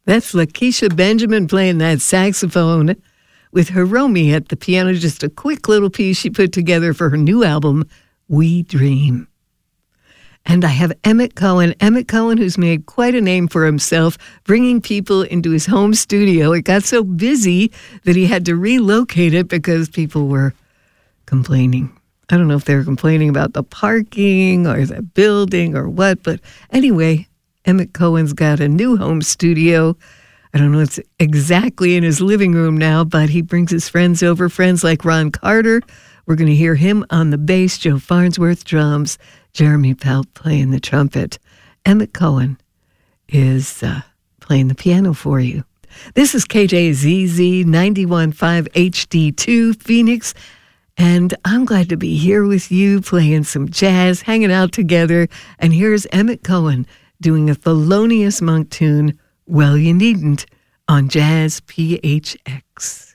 That's Lakeisha Benjamin playing that saxophone with Hiromi at the piano. Just a quick little piece she put together for her new album, We Dream. And I have Emmett Cohen, who's made quite a name for himself, bringing people into his home studio. It got so busy that he had to relocate it because people were complaining. I don't know if they were complaining about the parking or the building or what, but anyway, Emmett Cohen's got a new home studio. I don't know if it's exactly in his living room now, but he brings his friends over, friends like Ron Carter. We're going to hear him on the bass, Joe Farnsworth drums, Jeremy Pelt playing the trumpet. Emmett Cohen is playing the piano for you. This is KJZZ 91.5 HD2 Phoenix, and I'm glad to be here with you playing some jazz, hanging out together. And here's Emmett Cohen doing a Thelonious Monk tune, Well You Needn't, on Jazz PHX.